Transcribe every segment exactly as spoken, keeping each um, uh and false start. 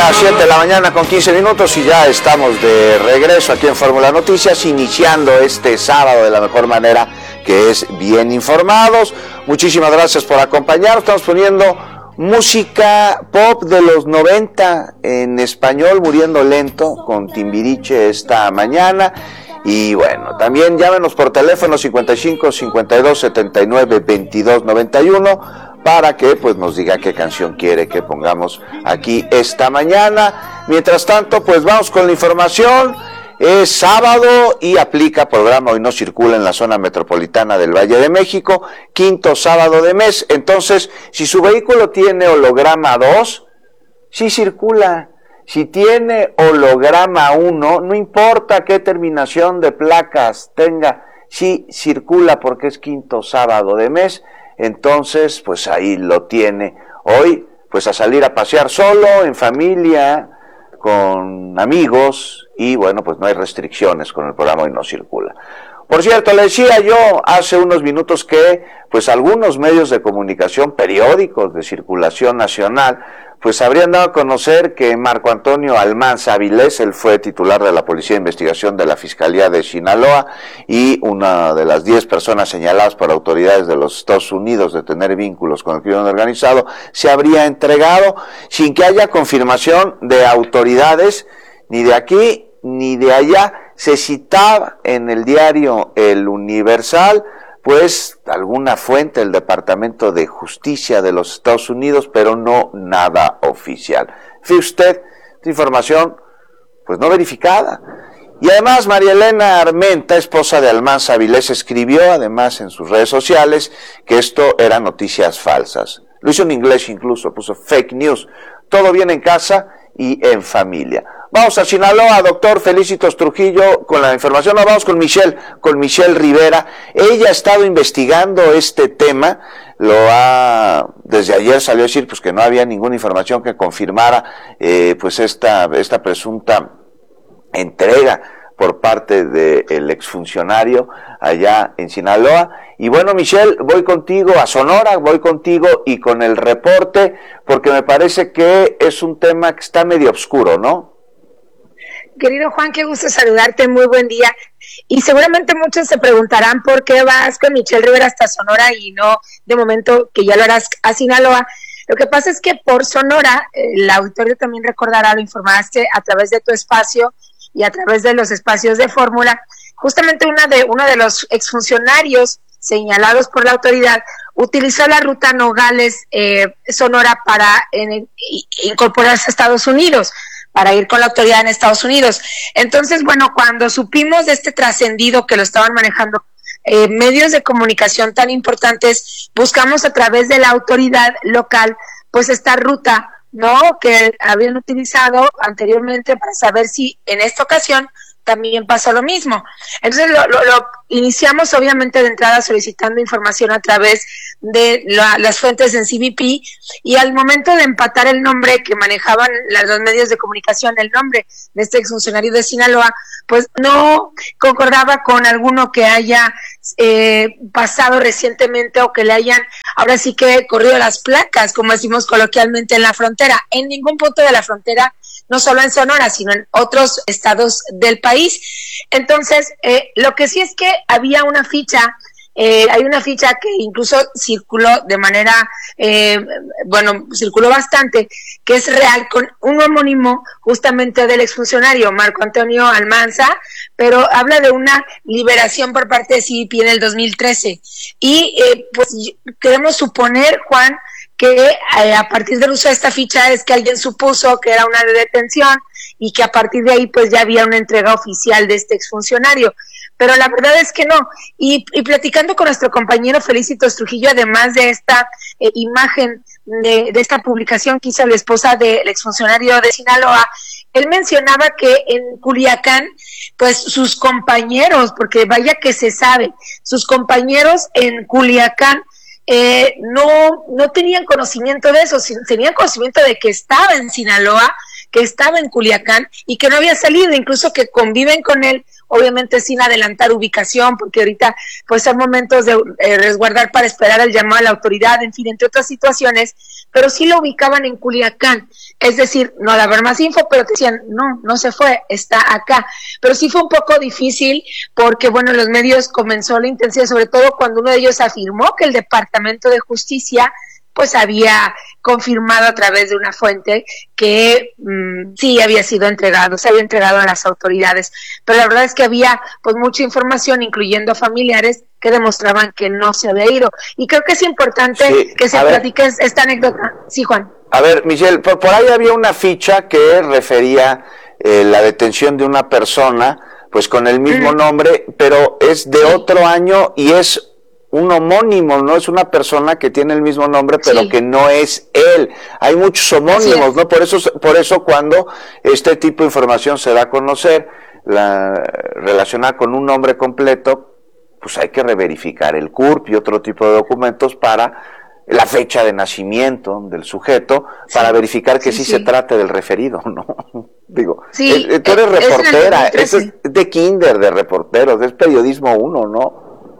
las siete de la mañana con quince minutos y ya estamos de regreso aquí en Fórmula Noticias, iniciando este sábado de la mejor manera, que es bien informados. Muchísimas gracias por acompañarnos. Estamos poniendo música pop de los noventa en español, Muriendo Lento, con Timbiriche esta mañana. Y bueno, también llámenos por teléfono cincuenta y cinco, cincuenta y dos, setenta y nueve, veintidós, noventa y uno para que pues nos diga qué canción quiere que pongamos aquí esta mañana. Mientras tanto, pues vamos con la información. Es sábado y aplica programa Hoy No Circula en la zona metropolitana del Valle de México, quinto sábado de mes. Entonces, si su vehículo tiene holograma dos, sí circula. Si tiene holograma uno, no importa qué terminación de placas tenga, sí circula porque es quinto sábado de mes. Entonces, pues ahí lo tiene. Hoy, pues a salir a pasear solo, en familia, con amigos, y bueno, pues no hay restricciones con el programa Hoy No Circula. Por cierto, le decía yo hace unos minutos que, pues algunos medios de comunicación, periódicos de circulación nacional, pues habrían dado a conocer que Marco Antonio Almanza Avilés, él fue titular de la Policía de Investigación de la Fiscalía de Sinaloa y una de las diez personas señaladas por autoridades de los Estados Unidos de tener vínculos con el crimen organizado, se habría entregado sin que haya confirmación de autoridades ni de aquí ni de allá. Se citaba en el diario El Universal pues alguna fuente del Departamento de Justicia de los Estados Unidos, pero no nada oficial. Fíjese usted, esta información pues no verificada. Y además María Elena Armenta, esposa de Almanza Avilés, escribió además en sus redes sociales que esto eran noticias falsas. Lo hizo en inglés incluso, puso fake news. Todo bien en casa y en familia. Vamos a Sinaloa, doctor Felicitos Trujillo, con la información. Nos vamos con Michelle, con Michelle Rivera. Ella ha estado investigando este tema, lo ha, desde ayer salió a decir pues que no había ninguna información que confirmara eh, pues esta, esta presunta entrega por parte del exfuncionario allá en Sinaloa. Y bueno, Michelle, voy contigo a Sonora, voy contigo y con el reporte, porque me parece que es un tema que está medio oscuro, ¿no? Querido Juan, qué gusto saludarte, muy buen día. Y seguramente muchos se preguntarán por qué vas con Michelle Rivera hasta Sonora y no de momento que ya lo harás a Sinaloa. Lo que pasa es que por Sonora, el auditorio también recordará, lo informaste a través de tu espacio y a través de los espacios de Fórmula, justamente una de, uno de los exfuncionarios señalados por la autoridad utilizó la ruta Nogales eh, Sonora para en, incorporarse a Estados Unidos, para ir con la autoridad en Estados Unidos. Entonces, bueno, cuando supimos de este trascendido que lo estaban manejando eh, medios de comunicación tan importantes, buscamos a través de la autoridad local, pues esta ruta, ¿no?, que habían utilizado anteriormente para saber si en esta ocasión también pasó lo mismo. Entonces lo, lo, lo iniciamos obviamente de entrada solicitando información a través de la, las fuentes en C B P, y al momento de empatar el nombre que manejaban los medios de comunicación, el nombre de este exfuncionario de Sinaloa, pues no concordaba con alguno que haya eh, pasado recientemente o que le hayan ahora sí que corrido las placas, como decimos coloquialmente, en la frontera. En ningún punto de la frontera, no solo en Sonora, sino en otros estados del país. Entonces, eh, lo que sí es que había una ficha, eh, hay una ficha que incluso circuló de manera, eh, bueno, circuló bastante, que es real, con un homónimo justamente del exfuncionario Marco Antonio Almanza, pero habla de una liberación por parte de C B P en el dos mil trece. Y eh, pues queremos suponer, Juan, que eh, a partir del uso de esta ficha es que alguien supuso que era una detención y que a partir de ahí pues ya había una entrega oficial de este exfuncionario, pero la verdad es que no. Y, y platicando con nuestro compañero Felicitos Trujillo, además de esta eh, imagen de, de esta publicación que hizo la esposa del exfuncionario de Sinaloa, él mencionaba que en Culiacán, pues sus compañeros, porque vaya que se sabe, sus compañeros en Culiacán Eh, no, no tenían conocimiento de eso, tenían conocimiento de que estaba en Sinaloa, que estaba en Culiacán y que no había salido, incluso que conviven con él, obviamente sin adelantar ubicación, porque ahorita pues son momentos de eh, resguardar para esperar el llamado a la autoridad, en fin, entre otras situaciones, pero sí lo ubicaban en Culiacán, es decir, no daban más info, pero te decían, no, no se fue, está acá, pero sí fue un poco difícil, porque bueno, los medios comenzó la intensidad, sobre todo cuando uno de ellos afirmó que el Departamento de Justicia pues había confirmado a través de una fuente que mmm, sí había sido entregado, se había entregado a las autoridades, pero la verdad es que había pues mucha información, incluyendo familiares, que demostraban que no se había ido, y creo que es importante sí, que se platique esta anécdota. Sí, Juan. A ver, Michelle, por, por ahí había una ficha que refería eh, la detención de una persona, pues con el mismo mm. nombre, pero es de sí. otro año y es un homónimo, no es una persona que tiene el mismo nombre, pero sí. que no es él. Hay muchos homónimos, ¿no? Por eso, por eso cuando este tipo de información se da a conocer, la, relacionada con un nombre completo, pues hay que reverificar el C U R P y otro tipo de documentos para la fecha de nacimiento del sujeto, sí. para verificar que sí, sí, sí se trate del referido, ¿no? Digo, sí, eh, tú eres es, reportera, es, es de kinder de reporteros, es periodismo uno, ¿no?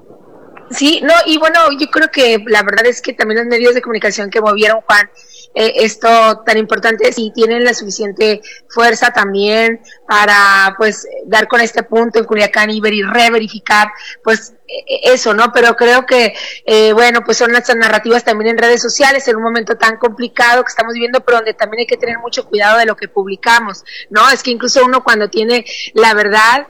Sí, no, y bueno, yo creo que la verdad es que también los medios de comunicación que movieron, Juan, eh, esto tan importante, sí tienen la suficiente fuerza también para, pues, dar con este punto en Culiacán y ver y reverificar, pues, eso, ¿no? Pero creo que, eh, bueno, pues son nuestras narrativas también en redes sociales, en un momento tan complicado que estamos viviendo, pero donde también hay que tener mucho cuidado de lo que publicamos, ¿no? Es que incluso uno cuando tiene la verdad,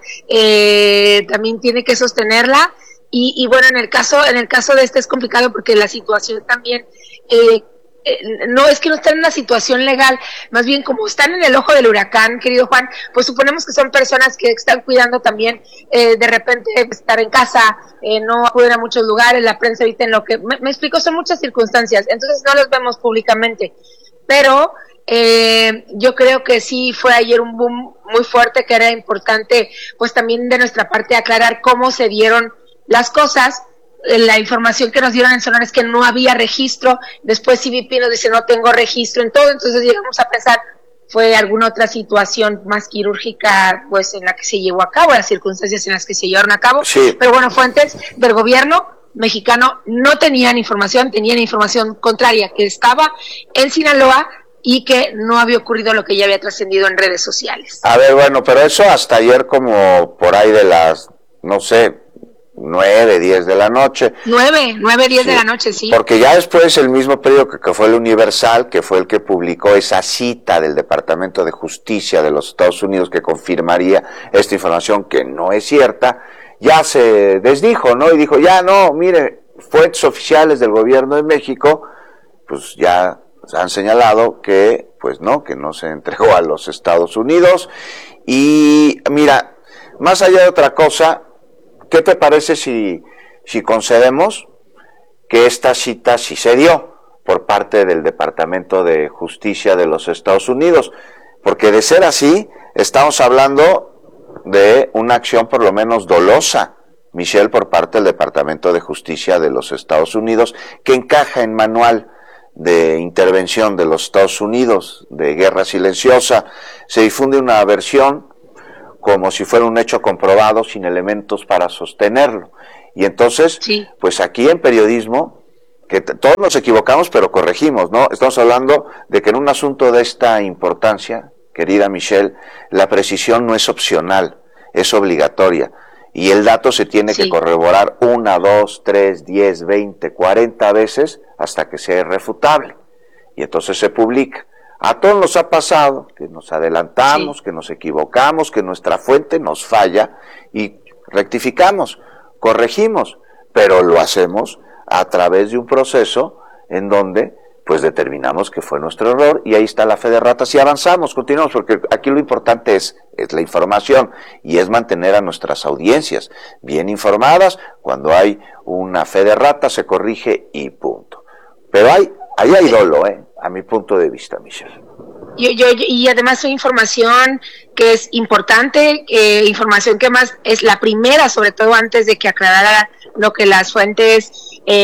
eh, también tiene que sostenerla. Y, y bueno, en el caso en el caso de este es complicado porque la situación también, eh, eh, no es que no están en una situación legal, más bien como están en el ojo del huracán, querido Juan, pues suponemos que son personas que están cuidando también, eh, de repente estar en casa, eh, no acuden a muchos lugares, la prensa ahorita en lo que, me, me explico, son muchas circunstancias, entonces no los vemos públicamente, pero eh, yo creo que sí fue ayer un boom muy fuerte, que era importante pues también de nuestra parte aclarar cómo se dieron las cosas. La información que nos dieron en Sonora es que no había registro, después C B P nos dice no tengo registro en todo, entonces llegamos a pensar fue alguna otra situación más quirúrgica pues en la que se llevó a cabo, las circunstancias en las que se llevaron a cabo, sí. Pero bueno, fuentes del gobierno mexicano no tenían información, tenían información contraria, que estaba en Sinaloa y que no había ocurrido lo que ya había trascendido en redes sociales. A ver, bueno, pero eso hasta ayer como por ahí de las, no sé, nueve, diez de la noche. Nueve, nueve, diez sí, de la noche, sí. Porque ya después el mismo periódico que fue el Universal, que fue el que publicó esa cita del Departamento de Justicia de los Estados Unidos que confirmaría esta información que no es cierta, ya se desdijo, ¿no? Y dijo, ya no, mire, fuentes oficiales del gobierno de México, pues ya han señalado que, pues no, que no se entregó a los Estados Unidos. Y mira, más allá de otra cosa, ¿qué te parece si, si concedemos que esta cita sí se dio por parte del Departamento de Justicia de los Estados Unidos? Porque de ser así, estamos hablando de una acción por lo menos dolosa, Michelle, por parte del Departamento de Justicia de los Estados Unidos, que encaja en manual de intervención de los Estados Unidos, de guerra silenciosa. Se difunde una versión como si fuera un hecho comprobado, sin elementos para sostenerlo. Y entonces, sí. pues aquí en periodismo, que t- todos nos equivocamos, pero corregimos, ¿no? Estamos hablando de que en un asunto de esta importancia, querida Michelle, la precisión no es opcional, es obligatoria. Y el dato se tiene sí. que corroborar una, dos, tres, diez, veinte, cuarenta veces hasta que sea irrefutable. Y entonces se publica. A todos nos ha pasado que nos adelantamos, sí. que nos equivocamos, que nuestra fuente nos falla y rectificamos, corregimos, pero lo hacemos a través de un proceso en donde pues determinamos que fue nuestro error y ahí está la fe de ratas y avanzamos, continuamos, porque aquí lo importante es, es la información y es mantener a nuestras audiencias bien informadas. Cuando hay una fe de ratas se corrige y punto. Pero hay, ahí hay dolo, ¿eh? A mi punto de vista, Michelle. Yo, yo, y además hay información que es importante, eh, información que más es la primera, sobre todo antes de que aclarara lo que las fuentes eh,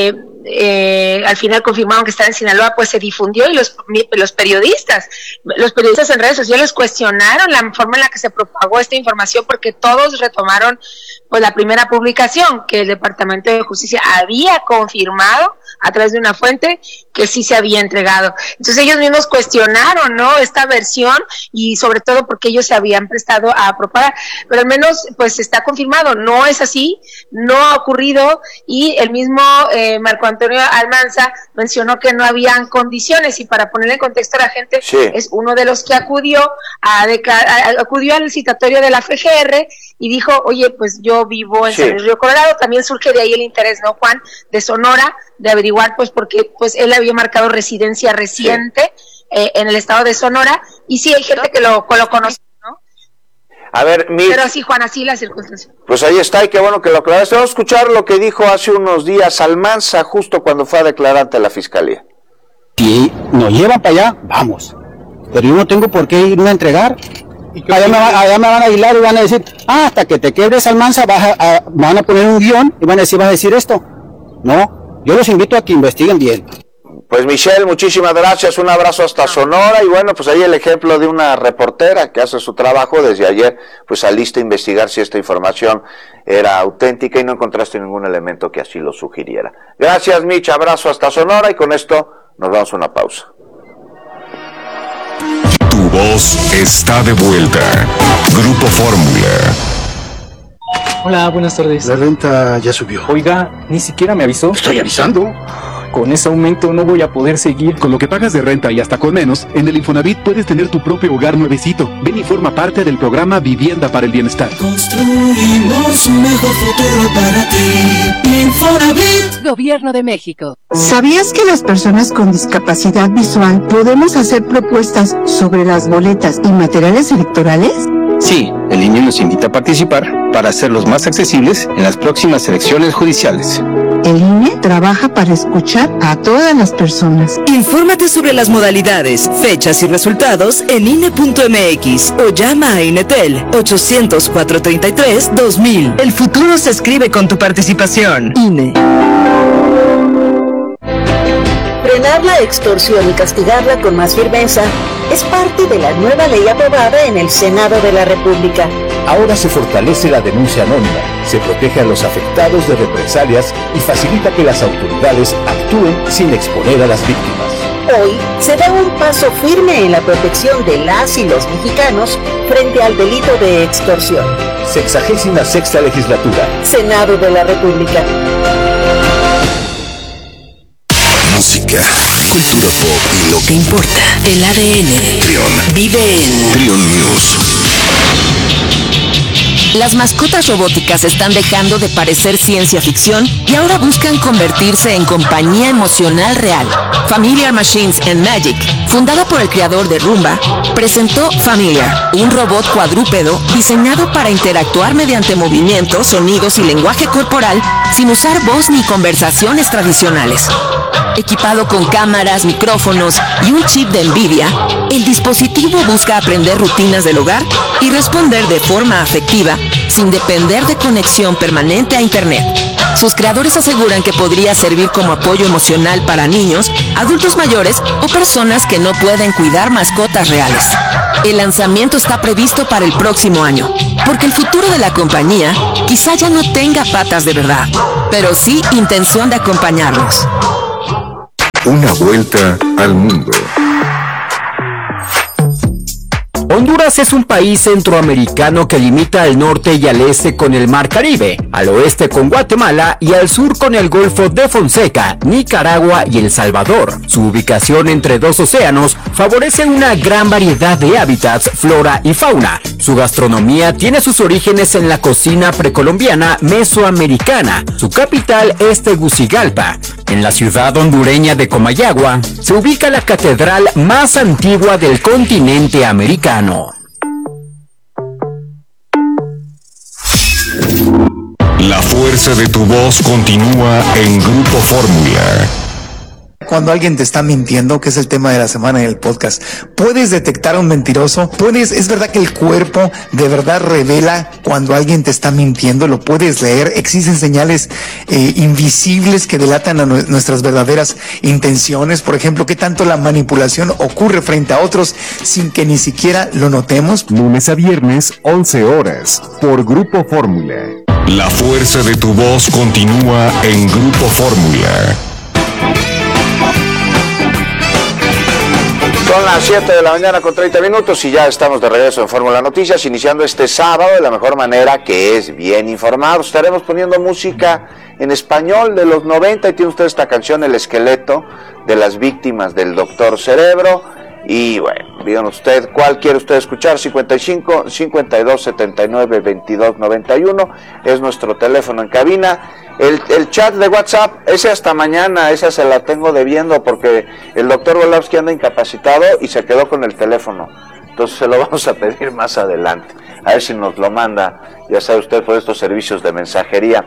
eh, al final confirmaron que estaba en Sinaloa, pues se difundió y los, los periodistas, los periodistas en redes sociales cuestionaron la forma en la que se propagó esta información, porque todos retomaron pues la primera publicación que el Departamento de Justicia había confirmado a través de una fuente que sí se había entregado. Entonces ellos mismos cuestionaron, ¿no?, esta versión, y sobre todo porque ellos se habían prestado a propagar, pero al menos pues está confirmado, no es así, no ha ocurrido, y el mismo eh, Marco Antonio Almanza mencionó que no habían condiciones, y para poner en contexto a la gente, sí. es uno de los que acudió a, a acudió al citatorio de la F G R y dijo, oye, pues yo vivo en sí. San Luis Río Colorado. También surge de ahí el interés, ¿no, Juan?, de Sonora, de averiguar, pues, porque pues él había marcado residencia reciente sí. eh, en el estado de Sonora, y sí hay gente que lo, lo conoce, ¿no? A ver, mi... Pero sí, Juan, así la circunstancia. Pues ahí está, y qué bueno que lo aclaraste. Vamos a escuchar lo que dijo hace unos días Almanza, justo cuando fue a declarar ante la Fiscalía. Si nos llevan para allá, vamos. Pero yo no tengo por qué irme a entregar. Allá me, va, allá me van a aislar y van a decir, ah, hasta que te quebres, Almanza, vas a, a, van a poner un guión y van a decir, vas a decir esto. No, yo los invito a que investiguen bien. Pues Michelle, muchísimas gracias, un abrazo hasta Sonora, y bueno, pues ahí el ejemplo de una reportera que hace su trabajo. Desde ayer pues saliste a investigar si esta información era auténtica y no encontraste ningún elemento que así lo sugiriera. Gracias, Mich, abrazo hasta Sonora, y con esto nos vamos a una pausa. Tu voz está de vuelta. Grupo Fórmula. Hola, buenas tardes. La renta ya subió. Oiga, ni siquiera me avisó. Estoy avisando. Con ese aumento no voy a poder seguir. Con lo que pagas de renta y hasta con menos, en el Infonavit puedes tener tu propio hogar nuevecito. Ven y forma parte del programa Vivienda para el Bienestar. Construimos un mejor futuro para ti. Infonavit. Gobierno de México. ¿Sabías que las personas con discapacidad visual podemos hacer propuestas sobre las boletas y materiales electorales? Sí, el I N E nos invita a participar para hacerlos más accesibles en las próximas elecciones judiciales. El I N E trabaja para escuchar a todas las personas. Infórmate sobre las modalidades, fechas y resultados en I N E punto M X o llama a Inetel ochocientos, cuatrocientos treinta y tres, dos mil. El futuro se escribe con tu participación. I N E. Frenar la extorsión y castigarla con más firmeza es parte de la nueva ley aprobada en el Senado de la República. Ahora se fortalece la denuncia anónima, se protege a los afectados de represalias y facilita que las autoridades actúen sin exponer a las víctimas. Hoy se da un paso firme en la protección de las y los mexicanos frente al delito de extorsión. Sexagésima sexta legislatura. Senado de la República. Música, cultura pop y lo que importa. El A D N. Trion. Vive en Trion News. Las mascotas robóticas están dejando de parecer ciencia ficción y ahora buscan convertirse en compañía emocional real. Familiar Machines and Magic, fundada por el creador de Roomba, presentó Familiar, un robot cuadrúpedo diseñado para interactuar mediante movimientos, sonidos y lenguaje corporal sin usar voz ni conversaciones tradicionales. Equipado con cámaras, micrófonos y un chip de Nvidia, el dispositivo busca aprender rutinas del hogar y responder de forma afectiva sin depender de conexión permanente a Internet. Sus creadores aseguran que podría servir como apoyo emocional para niños, adultos mayores o personas que no pueden cuidar mascotas reales. El lanzamiento está previsto para el próximo año, porque el futuro de la compañía quizá ya no tenga patas de verdad, pero sí intención de acompañarlos. Una vuelta al mundo. Honduras es un país centroamericano que limita al norte y al este con el Mar Caribe, al oeste con Guatemala y al sur con el Golfo de Fonseca, Nicaragua y El Salvador. Su ubicación entre dos océanos favorece una gran variedad de hábitats, flora y fauna. Su gastronomía tiene sus orígenes en la cocina precolombiana mesoamericana. Su capital es Tegucigalpa. En la ciudad hondureña de Comayagua se ubica la catedral más antigua del continente americano. La fuerza de tu voz continúa en Grupo Fórmula. Cuando alguien te está mintiendo, que es el tema de la semana en el podcast, puedes detectar a un mentiroso, puedes, es verdad que el cuerpo de verdad revela cuando alguien te está mintiendo, lo puedes leer, existen señales eh, invisibles que delatan a nu- nuestras verdaderas intenciones, por ejemplo, que tanto la manipulación ocurre frente a otros sin que ni siquiera lo notemos. Lunes a viernes, once horas, por Grupo Fórmula. La fuerza de tu voz continúa en Grupo Fórmula. Son las siete de la mañana con treinta minutos y ya estamos de regreso en Fórmula Noticias, iniciando este sábado de la mejor manera, que es bien informados. Estaremos poniendo música en español de los noventa y tiene usted esta canción, El Esqueleto de las Víctimas del Doctor Cerebro. Y bueno, digan usted cuál quiere usted escuchar. Cincuenta y cinco, cincuenta y dos, setenta y nueve, veintidós, noventa y uno es nuestro teléfono en cabina. El, el chat de WhatsApp, ese hasta mañana, esa se la tengo debiendo porque el doctor Volavsky anda incapacitado y se quedó con el teléfono. Entonces se lo vamos a pedir más adelante. A ver si nos lo manda, ya sabe usted, por estos servicios de mensajería.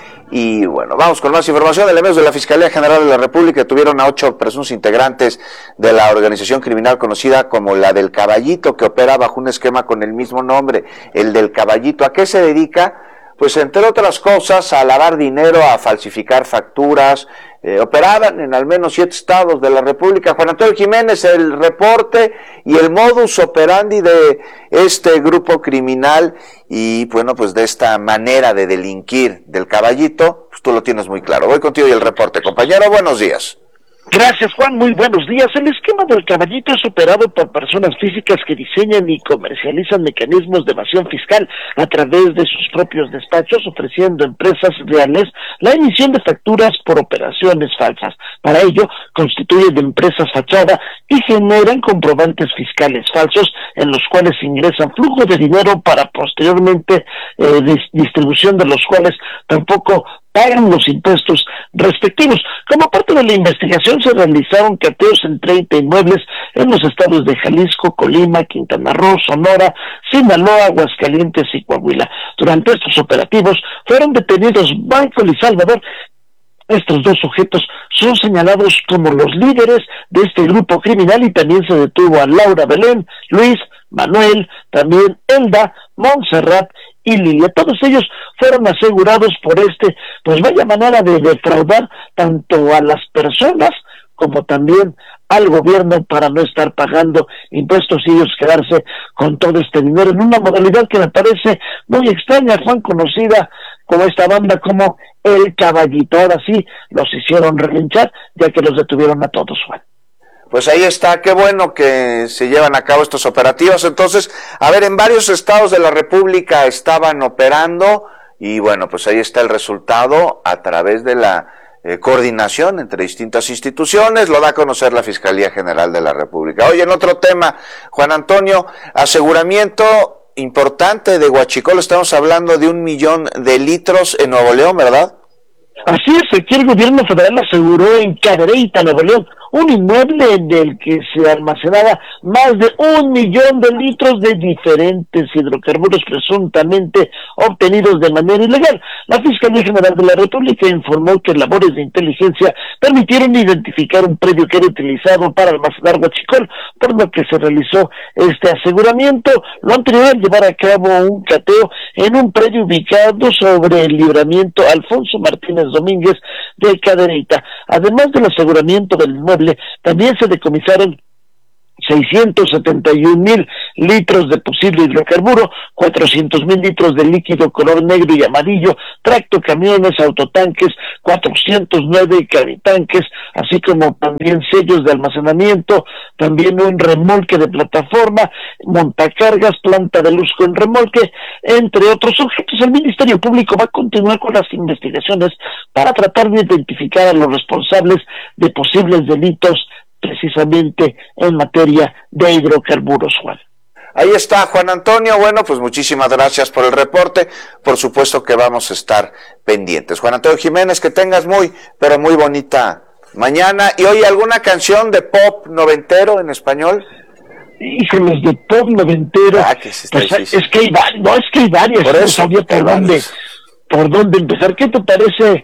Y bueno, vamos con más información. Elementos de la Fiscalía General de la República tuvieron a ocho presuntos integrantes de la organización criminal conocida como la del Caballito, que opera bajo un esquema con el mismo nombre, el del Caballito. ¿A qué se dedica? Pues entre otras cosas a lavar dinero, a falsificar facturas. Eh, operaban en al menos siete estados de la República. Juan Antonio Jiménez, el reporte y el modus operandi de este grupo criminal y bueno, pues de esta manera de delinquir del Caballito, pues tú lo tienes muy claro. Voy contigo y el reporte, compañero, buenos días. Gracias, Juan, muy buenos días. El esquema del Caballito es operado por personas físicas que diseñan y comercializan mecanismos de evasión fiscal a través de sus propios despachos, ofreciendo a empresas reales la emisión de facturas por operaciones falsas. Para ello, constituyen empresas fachada y generan comprobantes fiscales falsos en los cuales ingresan flujo de dinero para posteriormente eh, dis- distribución de los cuales tampoco pagan los impuestos respectivos. Como parte de la investigación se realizaron cateos en treinta inmuebles en los estados de Jalisco, Colima, Quintana Roo, Sonora, Sinaloa, Aguascalientes y Coahuila. Durante estos operativos fueron detenidos Michael y Salvador. Estos dos sujetos son señalados como los líderes de este grupo criminal y también se detuvo a Laura Belén, Luis, Manuel, también Elda, Montserrat y Lilia. Todos ellos fueron asegurados por este, pues vaya manera de defraudar tanto a las personas como también al gobierno para no estar pagando impuestos y ellos quedarse con todo este dinero en una modalidad que me parece muy extraña, Juan, conocida como esta banda como El Caballito. Ahora sí los hicieron relinchar ya que los detuvieron a todos, Juan. Pues ahí está, qué bueno que se llevan a cabo estos operativos. Entonces, a ver, en varios estados de la República estaban operando y bueno, pues ahí está el resultado a través de la eh, coordinación entre distintas instituciones, lo da a conocer la Fiscalía General de la República. Oye, en otro tema, Juan Antonio, aseguramiento importante de huachicol, estamos hablando de un millón de litros en Nuevo León, ¿verdad? Así es, aquí el gobierno federal aseguró en Cadereyta, Nuevo León, un inmueble en el que se almacenaba más de un millón de litros de diferentes hidrocarburos presuntamente obtenidos de manera ilegal. La Fiscalía General de la República informó que labores de inteligencia permitieron identificar un predio que era utilizado para almacenar huachicol, por lo que se realizó este aseguramiento. Lo anterior, llevar a cabo un cateo en un predio ubicado sobre el libramiento Alfonso Martínez Domínguez de Cadereyta. Además del aseguramiento del inmueble, también se decomisaron seiscientos setenta y un mil litros de posible hidrocarburo, cuatrocientos mil litros de líquido color negro y amarillo, tractocamiones, autotanques, cuatrocientos nueve caritanques, así como también sellos de almacenamiento, también un remolque de plataforma, montacargas, planta de luz con remolque, entre otros objetos. El Ministerio Público va a continuar con las investigaciones para tratar de identificar a los responsables de posibles delitos precisamente en materia de hidrocarburos, Juan. Ahí está, Juan Antonio. Bueno, pues muchísimas gracias por el reporte. Por supuesto que vamos a estar pendientes. Juan Antonio Jiménez, que tengas muy, pero muy bonita mañana. ¿Y hoy alguna canción de pop noventero en español? Híjoles, de pop noventero. Ah, que sí está pues, difícil. es que hay varios, no, es que hay varios. Por no eso, sabía por dónde, por dónde empezar. ¿Qué te parece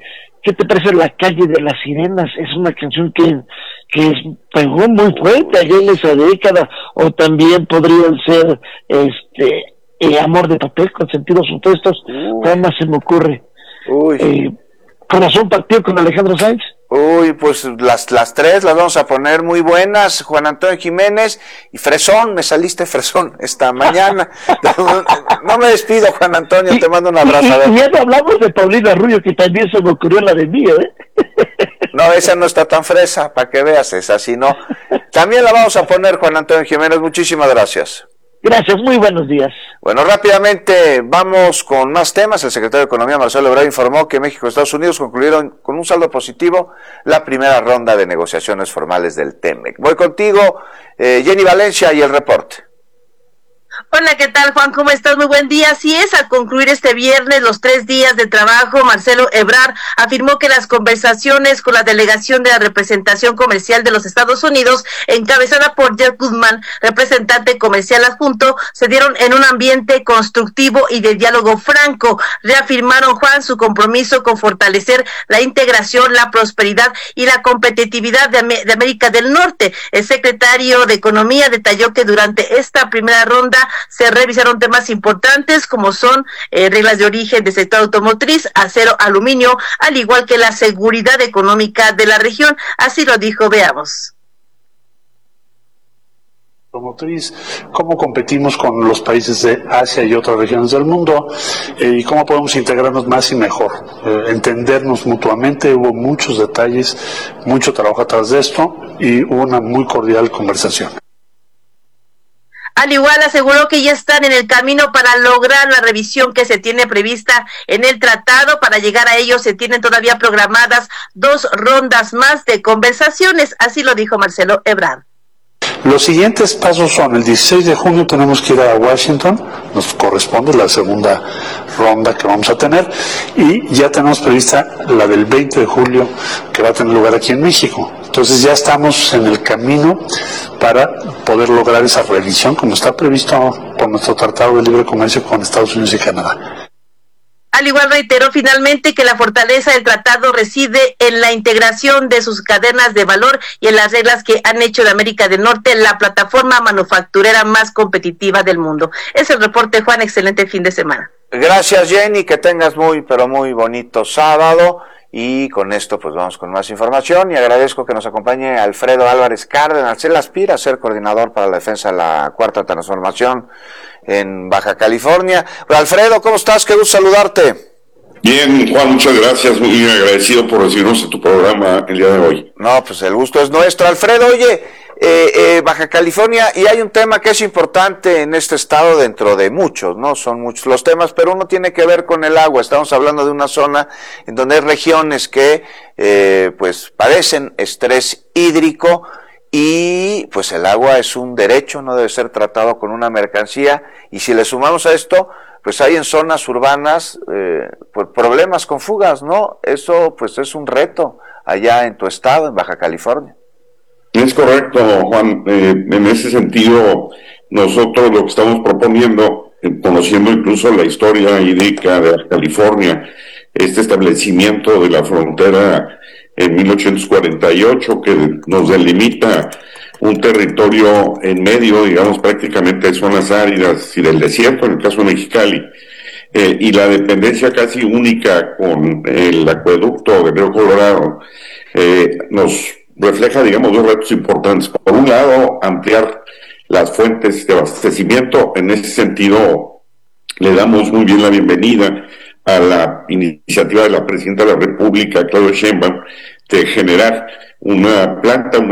¿Qué te parece La Calle de las Sirenas? Es una canción que, que pegó muy fuerte allá en esa década, o también podrían ser este eh, Amor de Papel con sentidos opuestos. Nada más se me ocurre. Uy. Eh, Corazón Partido con Alejandro Sanz. Uy, pues las, las tres las vamos a poner muy buenas, Juan Antonio Jiménez y Fresón, me saliste Fresón esta mañana. No me despido, Juan Antonio, y, te mando un abrazo. Y, a ver. y ya no hablamos de Paulina Rubio, que también se me ocurrió la de mí, ¿eh? No, esa no está tan fresa, para que veas, esa sí no. También la vamos a poner, Juan Antonio Jiménez, muchísimas gracias. Gracias, muy buenos días. Bueno, rápidamente vamos con más temas. El secretario de Economía, Marcelo Ebrard, informó que México y Estados Unidos concluyeron con un saldo positivo la primera ronda de negociaciones formales del TEMEC. Voy contigo, eh, Jenny Valencia, y el reporte. Hola, ¿qué tal, Juan? ¿Cómo estás? Muy buen día. Así es, al concluir este viernes los tres días de trabajo, Marcelo Ebrard afirmó que las conversaciones con la delegación de la representación comercial de los Estados Unidos, encabezada por Jeff Goodman, representante comercial adjunto, se dieron en un ambiente constructivo y de diálogo franco. Reafirmaron, Juan, su compromiso con fortalecer la integración, la prosperidad y la competitividad de, de América del Norte. El secretario de Economía detalló que durante esta primera ronda se revisaron temas importantes como son eh, reglas de origen del sector automotriz, acero, aluminio, al igual que la seguridad económica de la región. Así lo dijo, veamos. Automotriz, cómo competimos con los países de Asia y otras regiones del mundo, eh, y cómo podemos integrarnos más y mejor, eh, entendernos mutuamente. Hubo muchos detalles, mucho trabajo atrás de esto y hubo una muy cordial conversación. Al igual aseguró que ya están en el camino para lograr la revisión que se tiene prevista en el tratado. Para llegar a ello se tienen todavía programadas dos rondas más de conversaciones, así lo dijo Marcelo Ebrard. Los siguientes pasos son: el dieciséis de junio tenemos que ir a Washington, nos corresponde la segunda ronda que vamos a tener, y ya tenemos prevista la del veinte de julio, que va a tener lugar aquí en México. Entonces ya estamos en el camino para poder lograr esa revisión como está previsto por nuestro Tratado de Libre Comercio con Estados Unidos y Canadá. Al igual reiteró finalmente que la fortaleza del tratado reside en la integración de sus cadenas de valor y en las reglas que han hecho de América del Norte la plataforma manufacturera más competitiva del mundo. Es el reporte, Juan. Excelente fin de semana. Gracias, Jenny, que tengas muy, pero muy bonito sábado. Y con esto pues vamos con más información, y agradezco que nos acompañe Alfredo Álvarez Cárdenas. Él aspira a ser coordinador para la defensa de la Cuarta Transformación en Baja California. Pero Alfredo, ¿cómo estás? Qué gusto saludarte. Bien, Juan, muchas gracias, muy agradecido por recibirnos en tu programa el día de hoy. No, pues el gusto es nuestro. Alfredo, oye, eh, eh, Baja California, y hay un tema que es importante en este estado dentro de muchos, ¿no? Son muchos los temas, pero uno tiene que ver con el agua. Estamos hablando de una zona en donde hay regiones que, eh, pues, padecen estrés hídrico, y pues el agua es un derecho, no debe ser tratado con una mercancía, y si le sumamos a esto, pues hay en zonas urbanas eh, pues problemas con fugas, ¿no? Eso pues es un reto allá en tu estado, en Baja California. Es correcto, Juan. Eh, en ese sentido, nosotros lo que estamos proponiendo, eh, conociendo incluso la historia hídrica de Baja California, este establecimiento de la frontera en mil ochocientos cuarenta y ocho, que nos delimita un territorio en medio, digamos, prácticamente de zonas áridas y del desierto, en el caso de Mexicali, eh, y la dependencia casi única con el acueducto del río Colorado, eh, nos refleja, digamos, dos retos importantes. Por un lado, ampliar las fuentes de abastecimiento. En ese sentido, le damos muy bien la bienvenida a la iniciativa de la Presidenta de la República, Claudia Sheinbaum, de generar una planta, una